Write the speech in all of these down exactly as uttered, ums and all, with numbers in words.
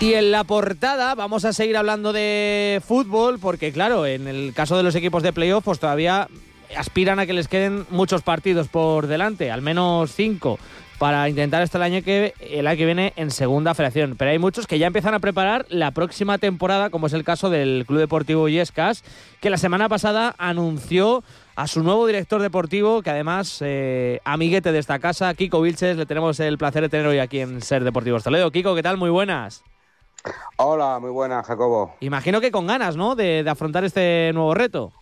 Y en la portada vamos a seguir hablando de fútbol porque, claro, en el caso de los equipos de playoff, pues todavía aspiran a que les queden muchos partidos por delante, al menos cinco, para intentar estar el año que, el año que viene en segunda federación. Pero hay muchos que ya empiezan a preparar la próxima temporada, como es el caso del Club Deportivo Illescas, que la semana pasada anunció a su nuevo director deportivo, que además, eh, amiguete de esta casa, Kiko Vilches. Le tenemos el placer de tener hoy aquí en Ser Deportivos Toledo. Kiko, ¿qué tal? Muy buenas. Hola, muy buenas, Jacobo. Imagino que con ganas, ¿no?, de, de afrontar este nuevo reto.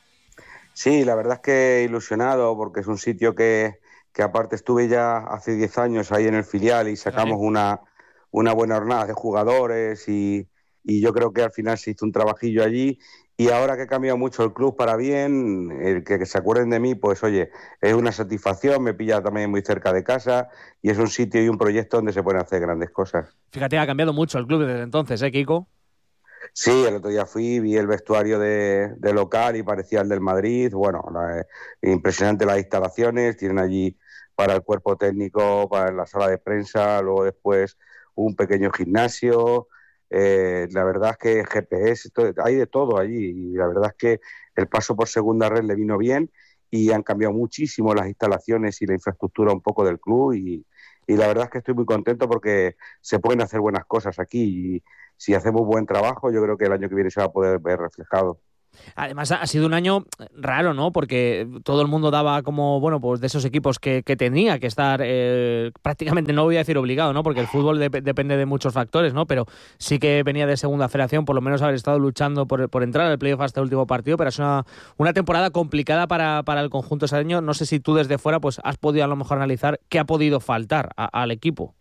Sí, la verdad es que ilusionado, porque es un sitio que, que aparte estuve ya hace diez años ahí en el filial y sacamos ¿Sí? una, una buena jornada de jugadores y, y yo creo que al final se hizo un trabajillo allí. Y ahora que ha cambiado mucho el club para bien, el que, que se acuerden de mí, pues oye, es una satisfacción, me pilla también muy cerca de casa y es un sitio y un proyecto donde se pueden hacer grandes cosas. Fíjate, ha cambiado mucho el club desde entonces, ¿eh, Kiko? Sí, el otro día fui, vi el vestuario de, de local y parecía el del Madrid. Bueno, la, eh, impresionante las instalaciones, tienen allí para el cuerpo técnico, para la sala de prensa, luego después un pequeño gimnasio. Eh, la verdad es que G P S, todo, hay de todo allí y la verdad es que el paso por segunda red le vino bien y han cambiado muchísimo las instalaciones y la infraestructura un poco del club y, y la verdad es que estoy muy contento porque se pueden hacer buenas cosas aquí y si hacemos buen trabajo yo creo que el año que viene se va a poder ver reflejado. Además ha sido un año raro, ¿no? Porque todo el mundo daba como, bueno, pues de esos equipos que, que tenía que estar eh, prácticamente, no voy a decir obligado, ¿no? Porque el fútbol de, depende de muchos factores, ¿no? Pero sí que venía de segunda federación, por lo menos haber estado luchando por, por entrar al playoff hasta el último partido, pero es una, una temporada complicada para, para el conjunto sareño. No sé si tú desde fuera pues has podido a lo mejor analizar qué ha podido faltar a, al equipo.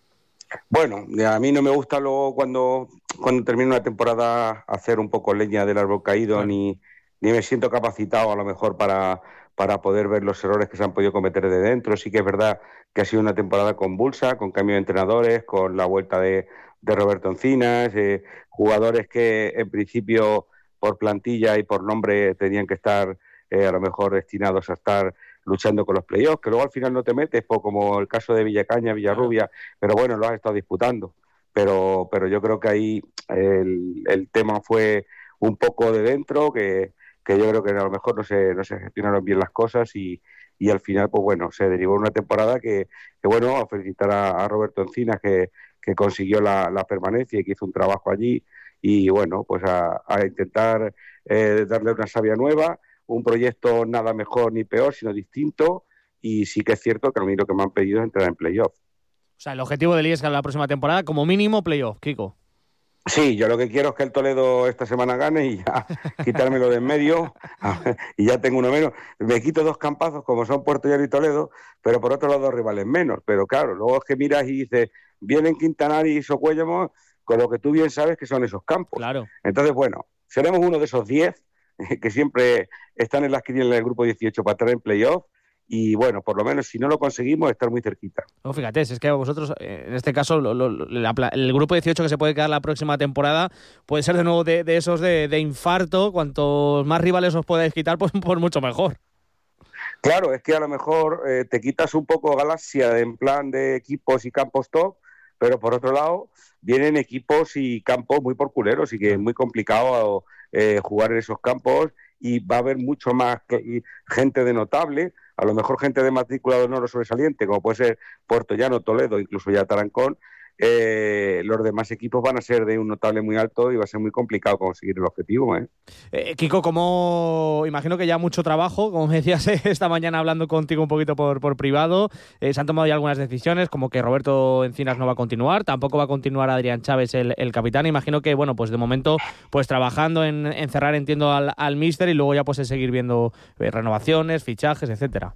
Bueno, a mí no me gusta luego cuando, cuando termino una temporada hacer un poco leña del árbol caído, bueno. ni, ni me siento capacitado a lo mejor para, para poder ver los errores que se han podido cometer de dentro. Sí que es verdad que ha sido una temporada convulsa, con cambio de entrenadores, con la vuelta de, de Roberto Encinas, eh, jugadores que en principio por plantilla y por nombre tenían que estar eh, a lo mejor destinados a estar luchando con los playoffs, que luego al final no te metes, pues, como el caso de Villacaña, Villarrubia, pero bueno, lo has estado disputando. Pero, pero yo creo que ahí el, el tema fue un poco de dentro, que, que yo creo que a lo mejor no se, no se gestionaron bien las cosas y, y al final, pues bueno, se derivó en una temporada que, que bueno, a felicitar a, a Roberto Encinas, que, que consiguió la, la permanencia y que hizo un trabajo allí y bueno, pues a, a intentar eh, darle una savia nueva, un proyecto nada mejor ni peor, sino distinto, y sí que es cierto que a mí lo que me han pedido es entrar en playoff. O sea, el objetivo del Illescas la próxima temporada, como mínimo, playoff, Kiko. Sí, yo lo que quiero es que el Toledo esta semana gane y ya quitármelo de en medio y ya tengo uno menos. Me quito dos campazos como son Puerto Llano y Toledo, pero por otro lado dos rivales menos. Pero claro, luego es que miras y dices, vienen Quintanar y Socuéllamo con lo que tú bien sabes que son esos campos. Claro. Entonces, bueno, seremos uno de esos diez que siempre están en las quinielas del grupo dieciocho para estar en playoff y bueno, por lo menos si no lo conseguimos, estar muy cerquita. No, fíjate, si es que vosotros, en este caso, lo, lo, la, el grupo dieciocho que se puede quedar la próxima temporada puede ser de nuevo de, de esos de, de infarto. Cuantos más rivales os podáis quitar, pues, pues mucho mejor. Claro, es que a lo mejor eh, te quitas un poco galaxia en plan de equipos y campos top, pero por otro lado vienen equipos y campos muy porculeros y que es muy complicado eh, jugar en esos campos y va a haber mucho más que, gente de notable, a lo mejor gente de matrícula de honor o sobresaliente, como puede ser Puerto Llano, Toledo, incluso ya Tarancón. Eh, los demás equipos van a ser de un notable muy alto y va a ser muy complicado conseguir el objetivo. ¿eh? Eh, Kiko, como imagino que ya mucho trabajo, como me decías esta mañana hablando contigo un poquito por, por privado, eh, se han tomado ya algunas decisiones, como que Roberto Encinas no va a continuar, tampoco va a continuar Adrián Chávez, el, el capitán. Imagino que, bueno, pues de momento, pues trabajando en, en cerrar, entiendo, al, al míster y luego ya pues en seguir viendo eh, renovaciones, fichajes, etcétera.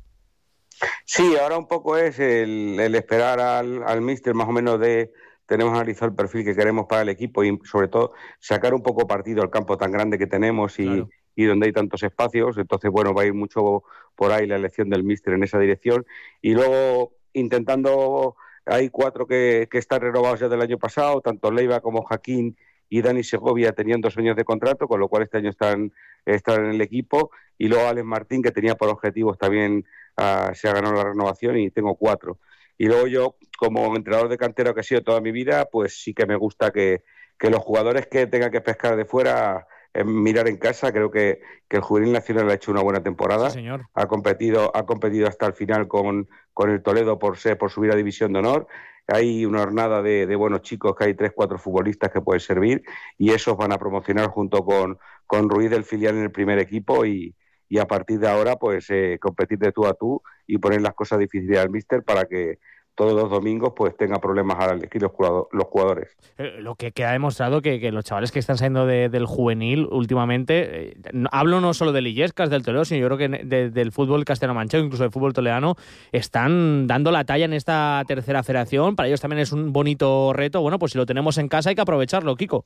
Sí, ahora un poco es el, el esperar al, al míster más o menos de... Tenemos analizado el perfil que queremos para el equipo y sobre todo sacar un poco partido al campo tan grande que tenemos y, claro. y donde hay tantos espacios. Entonces, bueno, va a ir mucho por ahí la elección del míster en esa dirección. Y luego intentando, hay cuatro que, que están renovados ya del año pasado, tanto Leiva como Jaquín y Dani Segovia tenían dos años de contrato, con lo cual este año están, están en el equipo. Y luego Alex Martín, que tenía por objetivos también... Uh, se ha ganado la renovación y tengo cuatro. y luego yo, como entrenador de cantera que he sido toda mi vida, pues sí que me gusta que, que los jugadores que tengan que pescar de fuera, eh, mirar en casa. Creo que, que el Juvenil Nacional ha hecho una buena temporada. Sí, señor. Ha competido, ha competido hasta el final con, con el Toledo por ser, por subir a División de Honor. Hay una hornada de, de buenos chicos, que hay tres, cuatro futbolistas que pueden servir, y esos van a promocionar junto con, con Ruiz del filial en el primer equipo, y, y a partir de ahora pues eh, competir de tú a tú y poner las cosas difíciles al míster para que todos los domingos pues tenga problemas al elegir los jugadores. Los jugadores. Eh, lo que queda demostrado que, que los chavales que están saliendo de, del juvenil últimamente, eh, no, hablo no solo del Illescas, del Toledo, sino yo creo que de, del fútbol castellano-manchego, incluso del fútbol toledano, están dando la talla en esta tercera federación. Para ellos también es un bonito reto. Bueno, pues si lo tenemos en casa hay que aprovecharlo, Kiko.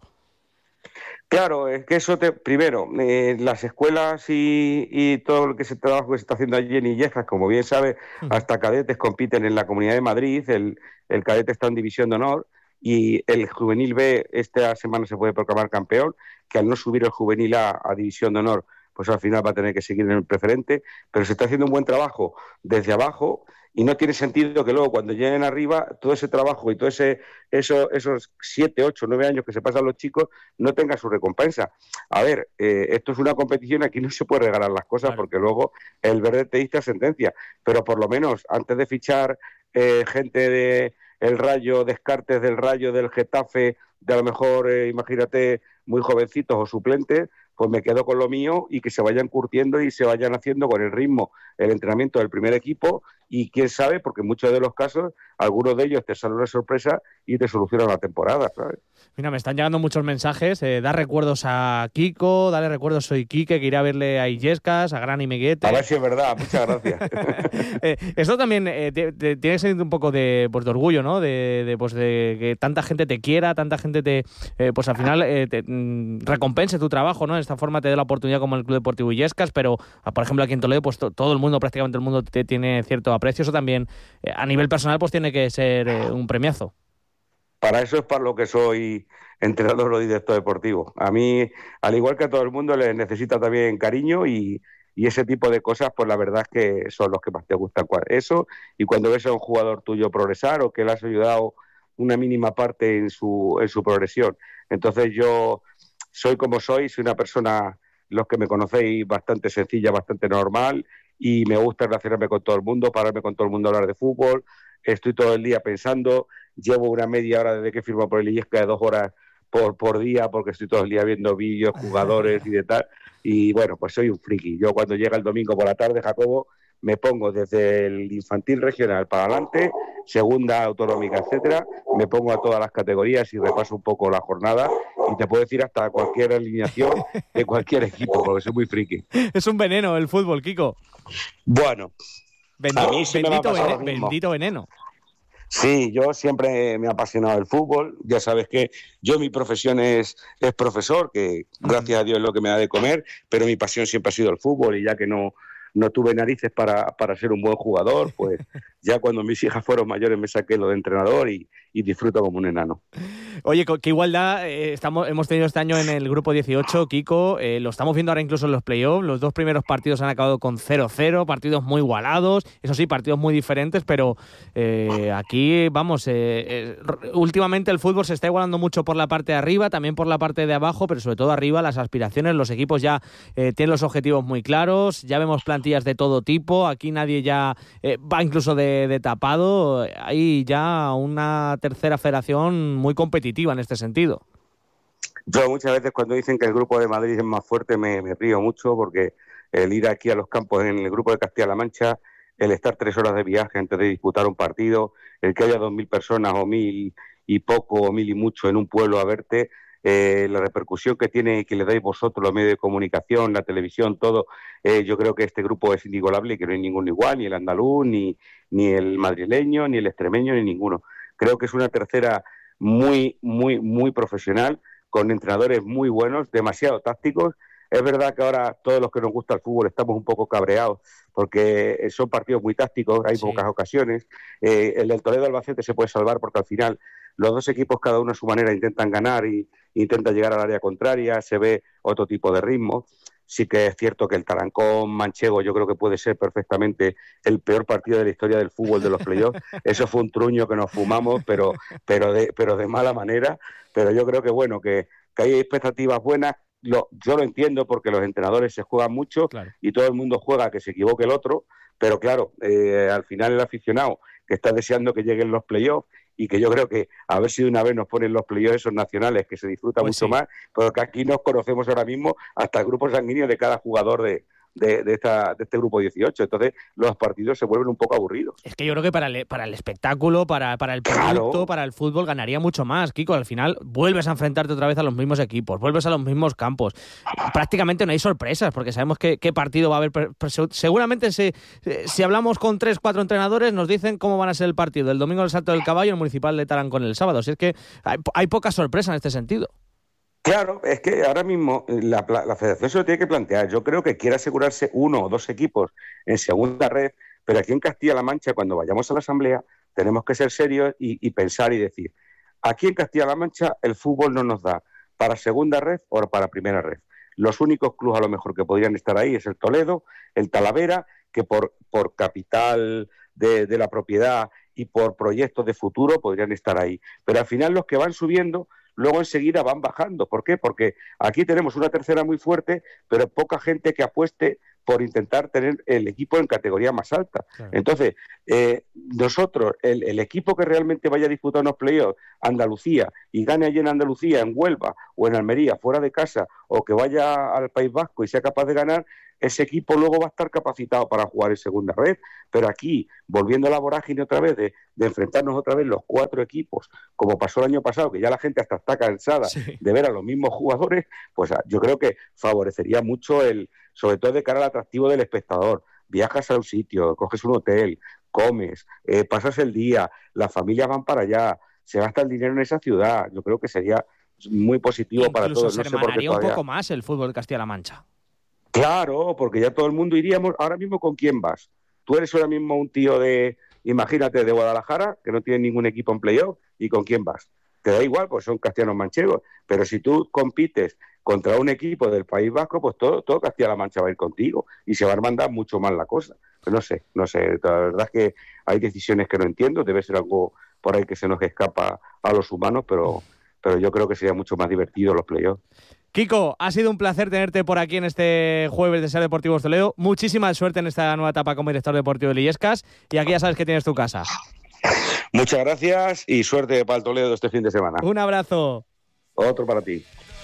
Claro, es que eso te, primero, eh, las escuelas y, y todo lo que se trabajo que se está haciendo allí en Illescas, como bien sabes, hasta cadetes compiten en la Comunidad de Madrid, el, el cadete está en División de Honor, y el Juvenil B esta semana se puede proclamar campeón, que al no subir el Juvenil A a División de Honor, pues al final va a tener que seguir en el preferente, pero se está haciendo un buen trabajo desde abajo, y no tiene sentido que luego cuando lleguen arriba todo ese trabajo y todo ese eso, esos siete, ocho, nueve años que se pasan los chicos no tengan su recompensa. A ver, eh, esto es una competición, aquí no se puede regalar las cosas, claro, porque luego el verde te dicta sentencia, pero por lo menos antes de fichar eh, gente de el Rayo, Descartes del Rayo, del Getafe, de a lo mejor, eh, imagínate, muy jovencitos o suplentes, pues me quedo con lo mío y que se vayan curtiendo y se vayan haciendo con el ritmo el entrenamiento del primer equipo, y quién sabe, porque en muchos de los casos algunos de ellos te salen una sorpresa y te solucionan la temporada, ¿sabes? Mira, me están llegando muchos mensajes, eh, dar recuerdos a Kiko, darle recuerdos, soy Quique, que iré a verle a Illescas, a Gran y Meguete. A ver si es verdad, muchas gracias. eh, esto también eh, te, te, tiene que ser un poco de, pues, de orgullo, ¿no? De, de, pues, de que tanta gente te quiera, tanta gente te, eh, pues al final eh, te mm, recompense tu trabajo, ¿no? De esta forma te dé la oportunidad como el Club Deportivo Illescas, pero por ejemplo aquí en Toledo pues to, todo el mundo, prácticamente el mundo te tiene cierto aprecio. Eso también eh, a nivel personal pues tiene que ser eh, un premiazo. Para eso es para lo que soy entrenador o director deportivo. A mí, al igual que a todo el mundo, le necesita también cariño, y, y ese tipo de cosas, pues la verdad es que son los que más te gustan. Eso, y cuando ves a un jugador tuyo progresar o que le has ayudado una mínima parte en su, en su progresión. Entonces yo soy como soy, soy una persona, los que me conocéis, bastante sencilla, bastante normal, y me gusta relacionarme con todo el mundo, pararme con todo el mundo a hablar de fútbol. Estoy todo el día pensando, llevo una media hora desde que firmo por el Illescas de dos horas por, por día, porque estoy todo el día viendo vídeos, jugadores y de tal, y bueno, pues soy un friki. Yo cuando llega el domingo por la tarde, Jacobo, me pongo desde el infantil regional para adelante, segunda autonómica, etcétera, me pongo a todas las categorías y repaso un poco la jornada, y te puedo decir hasta cualquier alineación de cualquier equipo, porque soy muy friki. Es un veneno el fútbol, Kiko. Bueno, bendito, a mí sí bendito, me va a vene, bendito veneno. Sí, yo siempre me ha apasionado el fútbol. Ya sabes que yo, mi profesión es, es profesor, que gracias a Dios es lo que me da de comer, pero mi pasión siempre ha sido el fútbol, y ya que no, no tuve narices para, para ser un buen jugador, pues ya cuando mis hijas fueron mayores me saqué lo de entrenador y, y disfruto como un enano. Oye, qué igualdad eh, estamos, hemos tenido este año en el grupo dieciocho, Kiko, eh, lo estamos viendo ahora incluso en los playoffs, los dos primeros partidos han acabado con cero cero, partidos muy igualados, eso sí, partidos muy diferentes, pero eh, aquí, vamos, eh, eh, últimamente el fútbol se está igualando mucho por la parte de arriba, también por la parte de abajo, pero sobre todo arriba las aspiraciones, los equipos ya eh, tienen los objetivos muy claros, ya vemos plantillas de todo tipo, aquí nadie ya eh, va incluso de, de tapado, hay ya una tercera federación muy competitiva en este sentido. Yo muchas veces cuando dicen que el grupo de Madrid es más fuerte me, me río mucho, porque el ir aquí a los campos en el grupo de Castilla-La Mancha, el estar tres horas de viaje antes de disputar un partido, el que haya dos mil personas o mil y poco o mil y mucho en un pueblo a verte, eh, la repercusión que tiene y que le dais vosotros los medios de comunicación, la televisión, todo, eh, yo creo que este grupo es inigualable y que no hay ninguno igual, ni el andaluz, ni, ni el madrileño, ni el extremeño, ni ninguno. Creo que es una tercera muy, muy, muy profesional, con entrenadores muy buenos, demasiado tácticos. Es verdad que ahora todos los que nos gusta el fútbol estamos un poco cabreados porque son partidos muy tácticos, hay sí. pocas ocasiones. Eh, el del Toledo-Albacete se puede salvar porque al final los dos equipos cada uno a su manera intentan ganar y intentan llegar al área contraria, se ve otro tipo de ritmo. sí que es cierto que el Tarancón manchego yo creo que puede ser perfectamente el peor partido de la historia del fútbol de los playoffs. Eso fue un truño que nos fumamos, pero, pero, de, pero de mala manera. Pero yo creo que bueno, que, que hay expectativas buenas. Lo, yo lo entiendo porque los entrenadores se juegan mucho, claro, y todo el mundo juega a que se equivoque el otro, pero claro, eh, al final el aficionado que está deseando que lleguen los playoffs, y que yo creo que a ver si de una vez nos ponen los playoffs esos nacionales, que se disfruta pues mucho sí. más, porque aquí nos conocemos ahora mismo hasta el grupo sanguíneo de cada jugador de, de, de, esta, de este grupo dieciocho. Entonces los partidos se vuelven un poco aburridos. Es que yo creo que para el, para el espectáculo, para, para el producto, claro, para el fútbol ganaría mucho más, Kiko. Al final vuelves a enfrentarte otra vez a los mismos equipos, vuelves a los mismos campos. Prácticamente no hay sorpresas, porque sabemos qué, qué partido va a haber. Seguramente si, si hablamos con tres, cuatro entrenadores nos dicen cómo van a ser el partido el domingo del Salto del Caballo, el Municipal de Tarancón el sábado. Si es que hay, hay poca sorpresa en este sentido. Claro, es que ahora mismo la, la federación se lo tiene que plantear. Yo creo que quiere asegurarse uno o dos equipos en segunda red, pero aquí en Castilla-La Mancha, cuando vayamos a la asamblea, tenemos que ser serios y, y pensar y decir, aquí en Castilla-La Mancha el fútbol no nos da para segunda red o para primera red. Los únicos clubes a lo mejor que podrían estar ahí es el Toledo, el Talavera, que por, por capital de, de la propiedad y por proyectos de futuro podrían estar ahí. Pero al final los que van subiendo luego enseguida van bajando. ¿Por qué? Porque aquí tenemos una tercera muy fuerte, pero poca gente que apueste por intentar tener el equipo en categoría más alta. Claro. Entonces, eh, nosotros, el, el equipo que realmente vaya a disputar unos playoffs, Andalucía, y gane allí en Andalucía, en Huelva o en Almería, fuera de casa, o que vaya al País Vasco y sea capaz de ganar, ese equipo luego va a estar capacitado para jugar en segunda red. Pero aquí, volviendo a la vorágine otra vez, de, de enfrentarnos otra vez los cuatro equipos, como pasó el año pasado, que ya la gente hasta está cansada sí. de ver a los mismos jugadores, pues yo creo que favorecería mucho, el, sobre todo de cara al atractivo del espectador. Viajas a un sitio, coges un hotel, comes, eh, pasas el día, las familias van para allá, se gasta el dinero en esa ciudad. Yo creo que sería muy positivo Incluso para todos. Se hermanaría no sé por qué todavía... un poco más el fútbol de Castilla-La Mancha. Claro, porque ya todo el mundo iríamos. Ahora mismo, ¿con quién vas? Tú eres ahora mismo un tío de, imagínate, de Guadalajara, que no tiene ningún equipo en playoff, ¿y con quién vas? Te da igual, pues son castellanos manchegos, pero si tú compites contra un equipo del País Vasco, pues todo, todo Castilla-La Mancha va a ir contigo y se va a mandar mucho más la cosa. Pero no sé, no sé, la verdad es que hay decisiones que no entiendo, debe ser algo por ahí que se nos escapa a los humanos, pero, pero yo creo que sería mucho más divertido los playoffs. Kiko, ha sido un placer tenerte por aquí en este jueves de Ser Deportivos Toledo. Muchísima suerte en esta nueva etapa como director deportivo de Illescas, y aquí ya sabes que tienes tu casa. Muchas gracias y suerte para el Toledo este fin de semana. Un abrazo. Otro para ti.